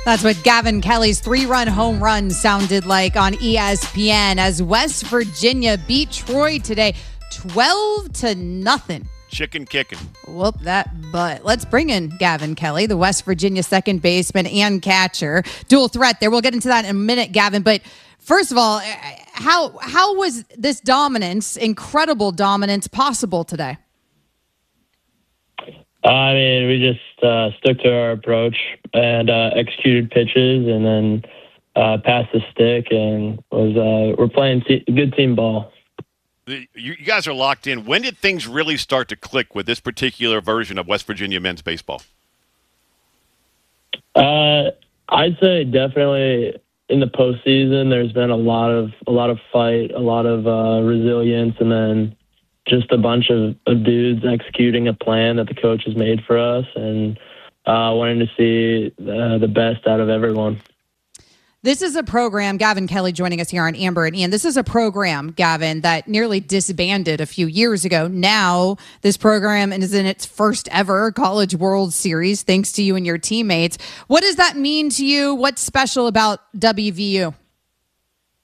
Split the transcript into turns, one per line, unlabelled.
That's what Gavin Kelly's 3-run home run sounded like on ESPN as West Virginia beat Troy today 12-0.
Chicken kicking.
Whoop that butt. Let's bring in Gavin Kelly, the West Virginia second baseman and catcher. Dual threat there. We'll get into that in a minute, Gavin. But first of all, how was this dominance, incredible dominance, possible today?
I mean, we just stuck to our approach and executed pitches, and then passed the stick, and we're playing good team ball.
You guys are locked in. When did things really start to click with this particular version of West Virginia men's baseball?
I'd say definitely in the postseason. There's been a lot of fight, a lot of resilience, and then just a bunch of dudes executing a plan that the coach has made for us, and wanting to see the best out of everyone.
This is a program, Gavin Kelly joining us here on Amber and Ian. This is a program, Gavin, that nearly disbanded a few years ago. Now this program is in its first ever College World Series, thanks to you and your teammates. What does that mean to you? What's special about WVU?